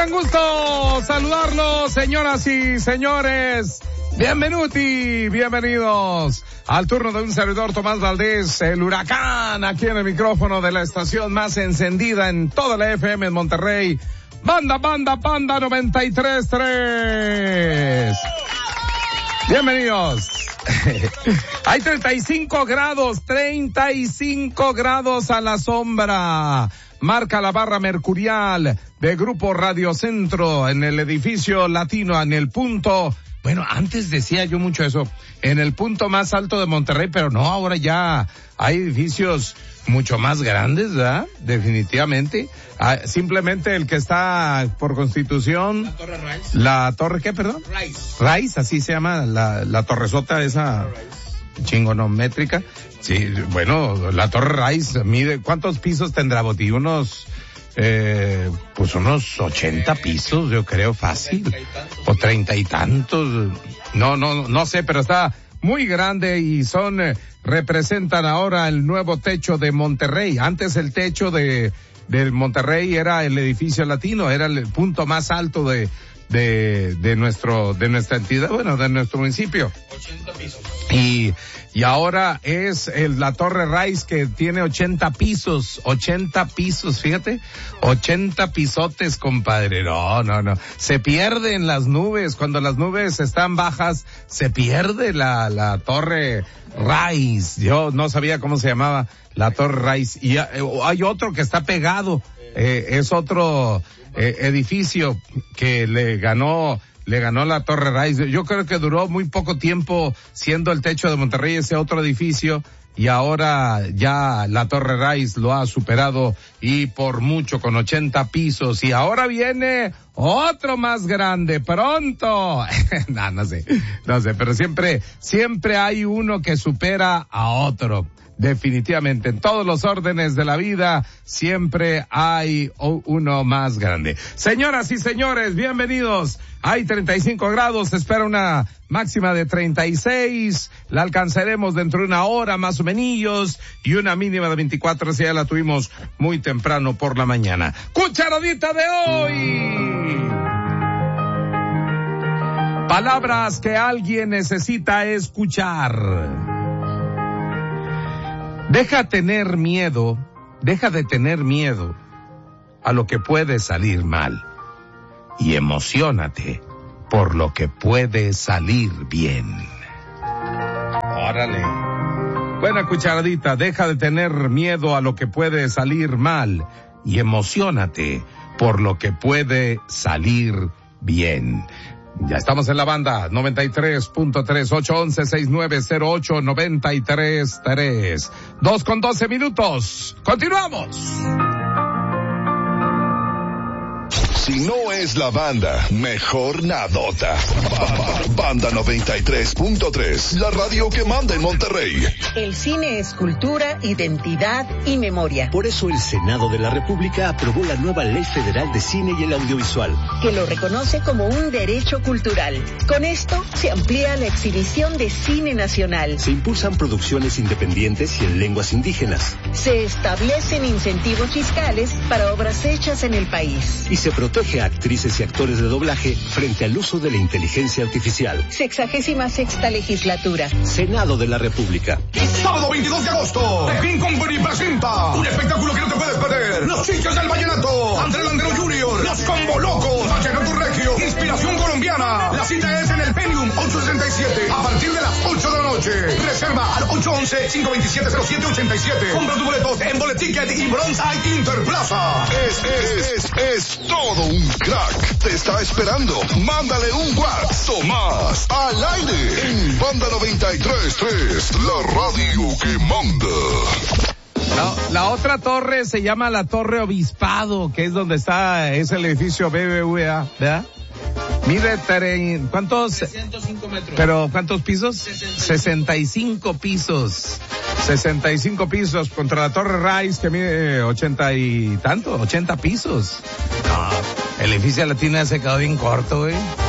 gran gusto saludarlos, señoras y señores. Bienvenidos al turno de un servidor, Tomás Valdés, el huracán, aquí en el micrófono de la estación más encendida en toda la FM en Monterrey. Banda 93.3. Bienvenidos. Hay 35 grados a la sombra. Marca la barra mercurial de Grupo Radio Centro en el edificio latino, en el punto, bueno, antes decía yo mucho eso, en el punto más alto de Monterrey, pero no, ahora ya hay edificios mucho más grandes, ¿verdad? Definitivamente. Simplemente el que está por Constitución. La Torre Rice. ¿La Torre qué, perdón? Rice, así se llama, la torresota esa chingonométrica. Sí, bueno, la Torre Rice mide, ¿cuántos pisos tendrá, Boti? Unos 80 pisos, yo creo, fácil. O 30 y tantos. No sé, pero está muy grande y representan ahora el nuevo techo de Monterrey. Antes el techo del Monterrey era el edificio latino, era el punto más alto de nuestra entidad, bueno, de nuestro municipio. 80 pisos. Y ahora es la Torre Rice, que tiene 80 pisos, fíjate, 80 pisotes, compadre. No. Se pierde en las nubes, cuando las nubes están bajas, se pierde la Torre Rice. Yo no sabía cómo se llamaba la Torre Rice. Y hay otro que está pegado, es otro edificio que le ganó la Torre Rice. Yo creo que duró muy poco tiempo siendo el techo de Monterrey ese otro edificio, y ahora ya la Torre Rice lo ha superado y por mucho, con 80 pisos. Y ahora viene otro más grande pronto. No sé, pero siempre hay uno que supera a otro. Definitivamente, en todos los órdenes de la vida siempre hay uno más grande. Señoras y señores, bienvenidos. Hay 35 grados, se espera una máxima de 36, la alcanzaremos dentro de una hora más o menos, y una mínima de 24, si ya la tuvimos muy temprano por la mañana. Cucharadita de hoy. Palabras que alguien necesita escuchar. Deja de tener miedo a lo que puede salir mal, y emociónate por lo que puede salir bien. Órale. Buena cucharadita, deja de tener miedo a lo que puede salir mal, y emociónate por lo que puede salir bien. Ya estamos en la banda 93.3, 811-6908-933. 2:12 minutos. Continuamos. Si no es la banda, mejor nadota. Banda 93.3, la radio que manda en Monterrey. El cine es cultura, identidad y memoria. Por eso el Senado de la República aprobó la nueva Ley Federal de Cine y el Audiovisual, que lo reconoce como un derecho cultural. Con esto se amplía la exhibición de cine nacional. Se impulsan producciones independientes y en lenguas indígenas. Se establecen incentivos fiscales para obras hechas en el país. Y se protege a actrices y actores de doblaje frente al uso de la inteligencia artificial. 66ª legislatura. Senado de la República. Sábado 22 de agosto, The Pink Company presenta un espectáculo que no te puedes perder. Los Chichos del Vallenato, André Landero Jr., Los Combo Locos, Vallenato Regio, Inspiración Colombiana. La cita es en el Penium 867 a partir de las 8 de la noche. Reserva al 811-527-0787. Compra tus boletos en Boleticket y Bronze Eye Interplaza. Es todo un crack. Te está esperando. Mándale un WhatsApp. Tomás al aire en Banda 93.3, la radio que manda. La otra torre se llama la Torre Obispado, que es donde es el edificio BBVA, ¿verdad? Mide, ¿cuántos? 305 metros. ¿Pero cuántos pisos? 65 pisos. 65 pisos contra la Torre Rice, que mide 80 y tanto, 80 pisos. No, el edificio latino se quedó bien corto, güey.